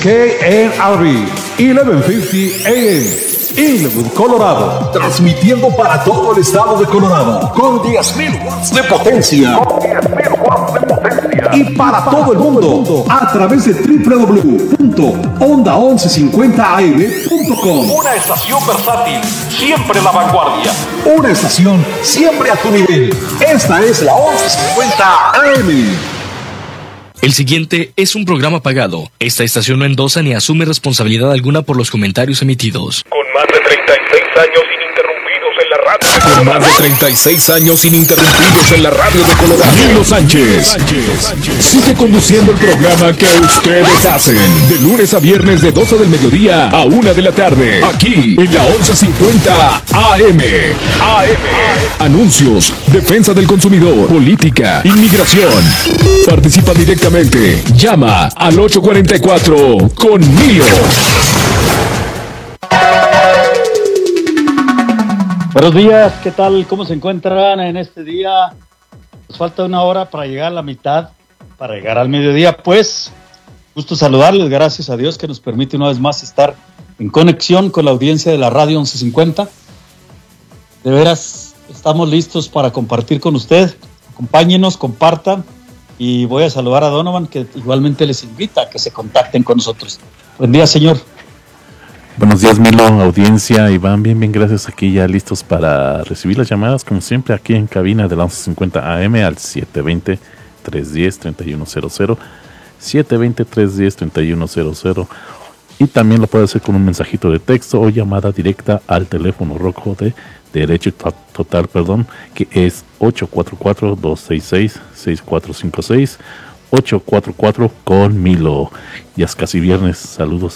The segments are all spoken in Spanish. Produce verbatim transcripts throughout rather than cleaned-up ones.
K N R B, once cincuenta A M, Inwood, Colorado. Transmitiendo para todo el estado de Colorado con diez mil watts de potencia. Con diez mil watts de potencia. Y para todo el mundo a través de doble u doble u doble u punto onda once cincuenta a m punto com. Una estación versátil, siempre la vanguardia. Una estación siempre a tu nivel. Esta es la once cincuenta A M. El siguiente es un programa pagado. Esta estación no endosa ni asume responsabilidad alguna por los comentarios emitidos. Con más de treinta y seis años ininterrumpidos en la radio. Con más de treinta y seis años ininterrumpidos en la radio de Colorado. Milo Sánchez sigue conduciendo el programa que ustedes hacen. De lunes a viernes de doce del mediodía a una de la tarde. Aquí en la once cincuenta A M. A M. Anuncios, defensa del consumidor, política, inmigración. Participa directamente. Llama al ocho cuarenta y cuatro con Milo. Buenos días, ¿qué tal? ¿Cómo se encuentran en este día? Nos falta una hora para llegar a la mitad, para llegar al mediodía. Pues, gusto saludarles, gracias a Dios que nos permite una vez más estar en conexión con la audiencia de la radio once cincuenta. De veras, estamos listos para compartir con usted. Acompáñenos, compartan. Y voy a saludar a Donovan, que igualmente les invita a que se contacten con nosotros. Buen día, señor. Buenos días, Milo, audiencia. Iván, bien, bien, gracias. Aquí ya listos para recibir las llamadas, como siempre, aquí en cabina de la once cincuenta A M al siete dos cero, tres uno cero, tres uno cero cero, siete dos cero, tres uno cero, tres uno cero cero. Y también lo puede hacer con un mensajito de texto o llamada directa al teléfono rojo de Derecho Total, perdón, que es ocho cuatro cuatro, dos seis seis, seis cuatro cinco seis, ocho cuatro cuatro con Milo. Ya es casi viernes, saludos.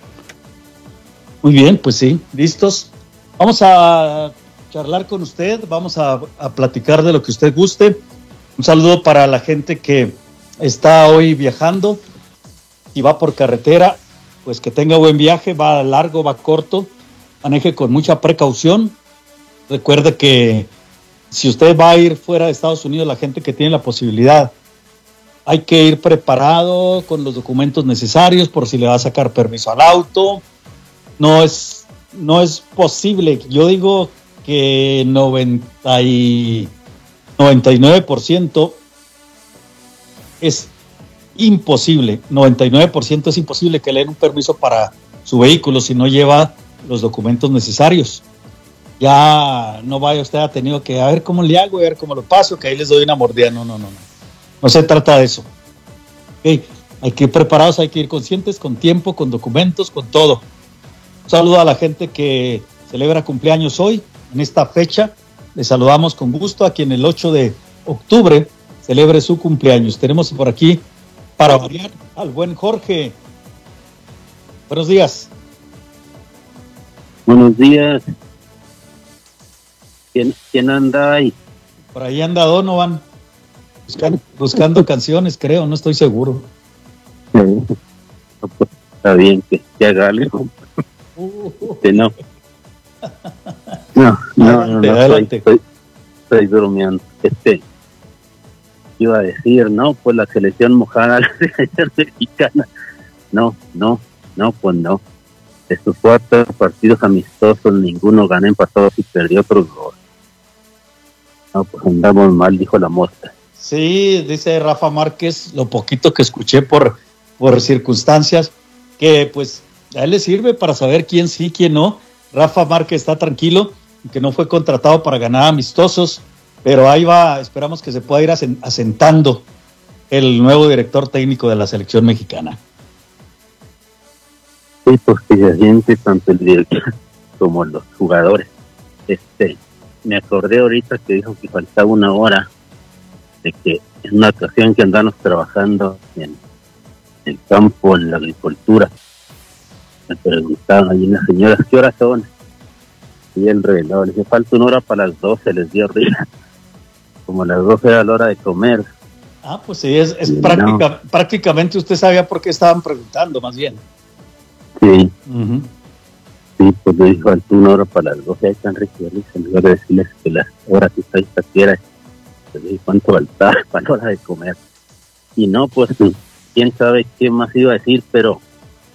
Muy bien, pues sí, listos. Vamos a charlar con usted, vamos a, a platicar de lo que usted guste. Un saludo para la gente que está hoy viajando y va por carretera, pues que tenga buen viaje, va largo, va corto, maneje con mucha precaución. Recuerde que si usted va a ir fuera de Estados Unidos, la gente que tiene la posibilidad, hay que ir preparado con los documentos necesarios por si le va a sacar permiso al auto. No es, no es posible, yo digo que noventa y nueve por ciento es imposible, noventa y nueve por ciento es imposible que le den un permiso para su vehículo si no lleva los documentos necesarios. Ya no vaya usted a tenido que a ver cómo le hago, a ver cómo lo paso, que ahí les doy una mordida. No, no, no, no. No se trata de eso. Okay. Hay que ir preparados, hay que ir conscientes, con tiempo, con documentos, con todo. Un saludo a la gente que celebra cumpleaños hoy, en esta fecha. Les saludamos con gusto a quien el ocho de octubre celebre su cumpleaños. Tenemos por aquí, para variar, al buen Jorge. Buenos días. Buenos días. ¿Quién, quién anda ahí? Por ahí anda Donovan, buscando, buscando canciones, creo, no estoy seguro. Sí. No, pues, está bien que, que haga algo. Uh, Este, no. No, no, no, no, adelante. Estoy, estoy, estoy bromeando. Este, iba a decir, no, pues la selección mojada, la selección mexicana. No, no, no, pues no. De sus cuatro partidos amistosos, ninguno ganó, empató y perdió otros dos. No, pues andamos mal, dijo la mosca. Sí, dice Rafa Márquez, lo poquito que escuché por, por circunstancias, que pues a él le sirve para saber quién sí, quién no. Rafa Márquez está tranquilo, que no fue contratado para ganar amistosos, pero ahí va, esperamos que se pueda ir asentando el nuevo director técnico de la selección mexicana. Sí, pues que se siente tanto el director como los jugadores. Este, me acordé ahorita que dijo que faltaba una hora, de que en una ocasión que andamos trabajando en el campo, en la agricultura, me preguntaban ahí unas señoras, ¿qué horas son? Y él reveló, le dije, falta una hora para las doce, les dio risa. Como las doce era la hora de comer. Ah, pues sí, es, es práctica, no. prácticamente usted sabía por qué estaban preguntando, más bien. Sí. Uh-huh. Sí, pues le dijo, falta una hora para las doce, ahí están recibiendo, en lugar de decirles que las horas que está ahí quiera, le dije, ¿cuánto faltaba para la hora de comer? Y no, pues, quién sabe qué más iba a decir, pero